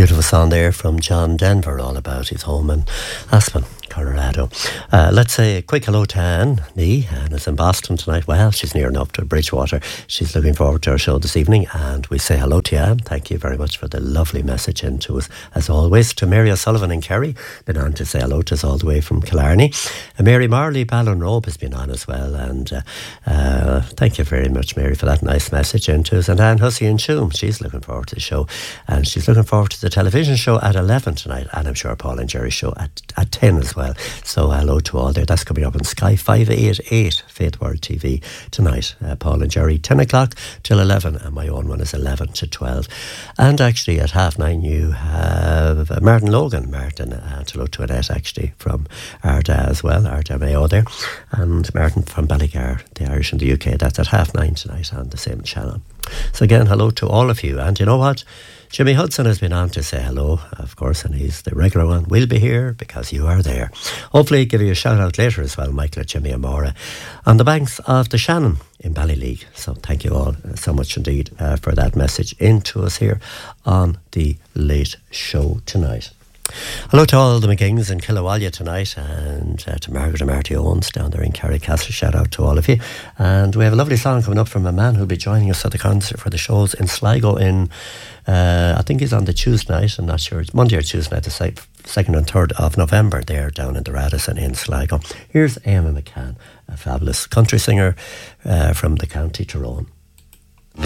Beautiful song there from John Denver, all about his home in Aspen, Colorado. Let's say a quick hello to Anne Nee. Anne is in Boston tonight. Well, she's near enough to Bridgewater. She's looking forward to our show this evening, and we say hello to you, Anne. Thank you very much for the lovely message into us, as always. To Mary O'Sullivan in Kerry, been on to say hello to us all the way from Killarney. Mary Marley Ballinrobe has been on as well, and thank you very much, Mary, for that nice message into us. And Anne Hussey in Tuam, she's looking forward to the show, and she's looking forward to the television show at 11 tonight, and I'm sure Paul and Jerry's show at 10 as well. So hello to all there. That's coming up on Sky 588 Faith World TV tonight. Paul and Jerry 10 o'clock till 11, and my own one is 11 to 12. And actually at 9:30 you have Martin Logan. Martin, hello to Annette actually from Arda as well, Arda Mayo there, and Martin from Ballygar, the Irish in the UK. That's at 9:30 tonight on the same channel. So again, hello to all of you. And you know what? Jimmy Hudson has been on to say hello, of course, and he's the regular one. We'll be here because you are there. Hopefully give you a shout out later as well, Michael and Jimmy and Maura, on the banks of the Shannon in Ballyleague. So thank you all so much indeed for that message into us here on the Late Show tonight. Hello to all the McGings in Killawalla tonight, and to Margaret and Marty Owens down there in Carrickcastle. Shout out to all of you. And we have a lovely song coming up from a man who'll be joining us at the concert for the shows in Sligo in, I think he's on the Tuesday night, I'm not sure, it's Monday or Tuesday night, the 2nd and 3rd of November there down in the Radisson in Sligo. Here's Éamon McCann, a fabulous country singer from the County Tyrone.